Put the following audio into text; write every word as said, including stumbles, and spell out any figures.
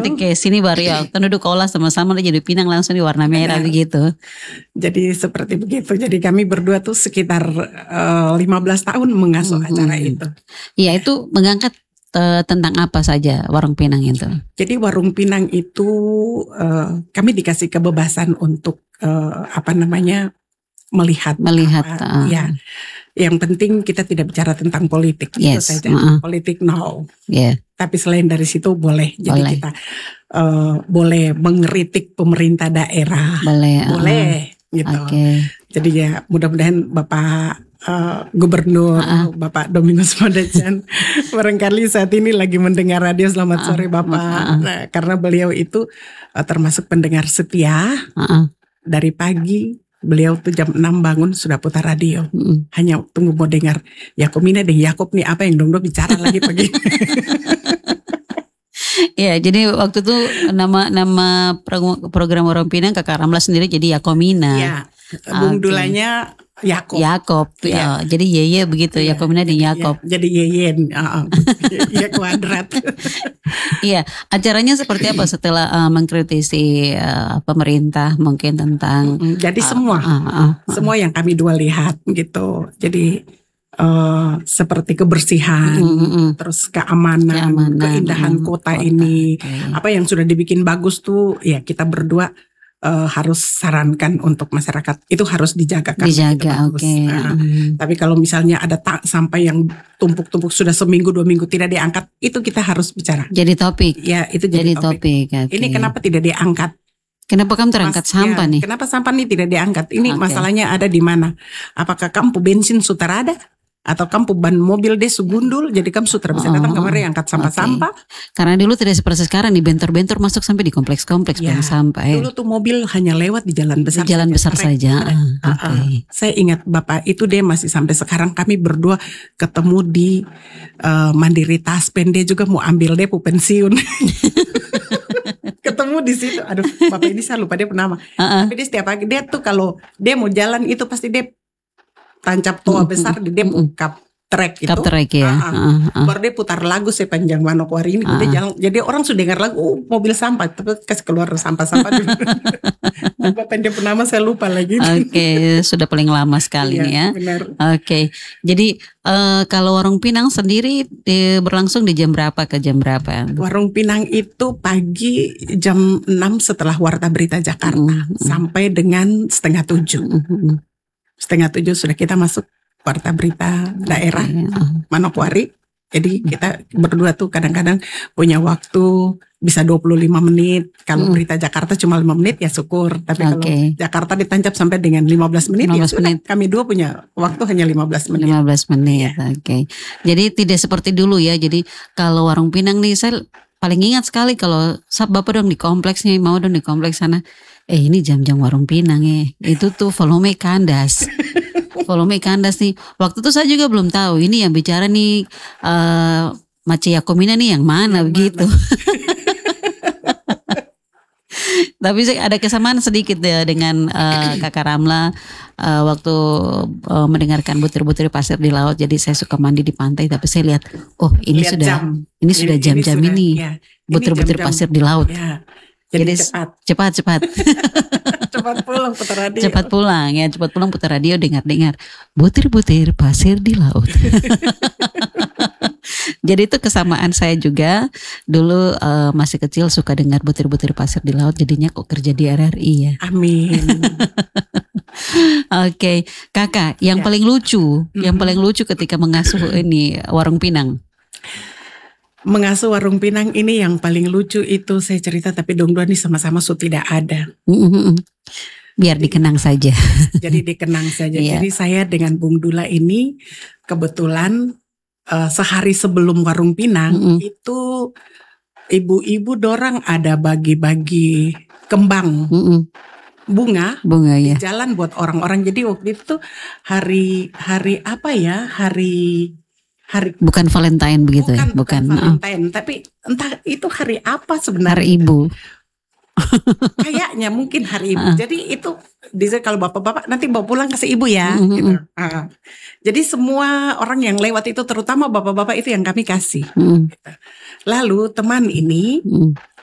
nanti ke sini baru ya kita duduk olah sama-sama jadi pinang langsung di warna merah Benar. begitu. Jadi seperti begitu. Jadi kami berdua tuh sekitar uh, lima belas tahun mengasuh Hmm, acara hmm. itu. Iya itu mengangkat eh, tentang apa saja warung pinang itu? Jadi warung pinang itu uh, kami dikasih kebebasan untuk uh, apa namanya melihat Melihat, apa, uh, ya. Yang penting kita tidak bicara tentang politik, itu Yes, saja. uh-uh. Politik no. Ya, Tapi selain dari situ boleh. Jadi Boleh. kita uh, boleh mengkritik pemerintah daerah, boleh. uh, boleh gitu. Oke. Jadi ya mudah-mudahan Bapak uh, Gubernur Uh-uh. Bapak Domingus Monardo barangkali saat ini lagi mendengar radio. Selamat Uh-uh. sore Bapak. Uh-uh. Nah, karena beliau itu uh, termasuk pendengar setia. Uh-uh. Dari pagi beliau tuh jam enam bangun sudah putar radio. Mm. Hanya tunggu mau dengar Yakobina deh, Yakob nih apa yang dong bicara lagi pagi. Ya, jadi waktu itu nama nama pro- program Warung Pinang Kakak Ramla sendiri jadi Yakomina. Ya, Bung Oke. Dulanya Yakob. Yakob, Iya. ya. Jadi Yeye begitu, Iya, Yakomina dan jadi- Yakob. ya, jadi Yeyen, uh, ya kuadrat. Iya, acaranya seperti apa setelah uh, mengkritisi uh, pemerintah mungkin tentang Mm, Jadi uh, semua, uh, uh, uh, semua yang kami dua lihat gitu. Jadi eh, seperti kebersihan, Mm, mm, mm. terus keamanan, Keamanan, keindahan mm, kota, kota, ini, oke. apa yang sudah dibikin bagus tuh, ya kita berdua eh, harus sarankan untuk masyarakat itu harus dijaga karena itu Dijaga, bagus. oke. Nah, Mm. tapi kalau misalnya ada tak sampah yang tumpuk-tumpuk sudah seminggu dua minggu tidak diangkat, itu kita harus bicara. Jadi topik, Ya itu jadi, jadi topik. topik. oke. Ini kenapa tidak diangkat? Kenapa kamu terangkat Mas- sampah ya, nih? Kenapa sampah nih tidak diangkat? Ini Oke. masalahnya ada di mana? Apakah kamu bensin sudah ada? Atau kamu ban mobil deh sugundul, jadi kamu sudah bisa datang Oh, kemarin angkat sampah-sampah. Karena dulu tidak seperti sekarang nih bentor-bentor masuk sampai di kompleks-kompleks Ya, buang sampah. ya. Dulu tuh mobil hanya lewat di jalan Di besar. jalan saja. besar Karena saja. ada- Ah, Ah, oke. ah. Saya ingat Bapak itu deh masih sampai sekarang kami berdua ketemu di eh, Mandiri Taspen, dia juga mau ambil deh pensiun. Ketemu di situ. Aduh, Bapak ini saya lupa dia nama. Ah, ah. Tapi dia setiap pagi dia tuh kalau dia mau jalan itu pasti dia tancap toa Mm, besar, dia mau kap trek gitu. Kaptrek ya. Ah, ah. Ah, ah. Baru dia putar lagu sepanjang Manokwari ini. Ah. Dia jalan, jadi orang sudah dengar lagu, oh, mobil sampah, tapi kasih keluar sampah-sampah. Bapak dia penama saya lupa lagi. Oke, sudah paling lama sekali Iya, nih ya. benar. Oke, jadi eh, kalau warung Pinang sendiri eh, berlangsung di jam berapa ke jam berapa? Warung Pinang itu pagi jam enam setelah Warta Berita Jakarta Mm, mm. sampai dengan setengah tujuh. Mm, mm, mm. Setengah tujuh sudah kita masuk Warta Berita daerah Oke, ah. Manokwari. Jadi kita berdua tuh kadang-kadang punya waktu bisa dua puluh lima menit. Kalau Mm. Berita Jakarta cuma lima menit ya syukur. Tapi kalau Oke. Jakarta ditancap sampai dengan lima belas menit lima belas ya sudah. menit. Kami dua punya waktu hanya lima belas menit. lima belas menit, Iya. oke. Jadi tidak seperti dulu ya. Jadi kalau warung Pinang nih saya paling ingat sekali kalau sab bapak dong di kompleksnya mau dong di kompleks sana. Eh ini jam-jam warung Pinang ya. Itu tuh volume kandas. Volume kandas nih. Waktu itu saya juga belum tahu ini yang bicara nih eh Mace Yakomina nih yang mana Yang begitu. Tapi saya ada kesamaan sedikit ya dengan eh, Kakak Ramla eh, waktu eh, mendengarkan butir-butir pasir di laut. Jadi saya suka mandi di pantai, tapi saya lihat, oh ini Lihat sudah jam. ini sudah jam-jam sudah, ini, ya. Ini butir-butir jam-jam. pasir di laut. Ya. Jadi, Jadi cepat. cepat cepat Cepat pulang putar radio. cepat pulang ya, cepat pulang putar radio dengar-dengar butir-butir pasir di laut. Jadi itu kesamaan saya juga dulu eh, masih kecil suka dengar butir-butir pasir di laut, jadinya kok kerja di R R I ya. Amin. Oke, Kakak, yang Ya. paling lucu, yang Mhm. paling lucu ketika mengasuh ini warung Pinang. Mengasuh warung Pinang ini yang paling lucu itu saya cerita, tapi dong dua nih sama-sama su tidak ada. Mm-mm. Biar dikenang saja. Jadi dikenang saja. Iya. Jadi saya dengan Bung Dula ini kebetulan eh, sehari sebelum warung Pinang Mm-mm. itu ibu-ibu dorang ada bagi-bagi kembang Mm-mm. bunga Bunga di ya. jalan buat orang-orang. Jadi waktu itu hari hari apa ya? Hari hari Bukan Valentine begitu bukan, ya, bukan. bukan Ah, Valentine, tapi entah itu hari apa sebenarnya. Hari Ibu. Kayaknya mungkin hari ibu. Ah. Jadi itu bisa kalau bapak-bapak nanti bawa pulang kasih ibu ya. Mm-mm. Gitu. Ah. Jadi semua orang yang lewat itu terutama bapak-bapak itu yang kami kasih. Mm, Lalu teman ini mm,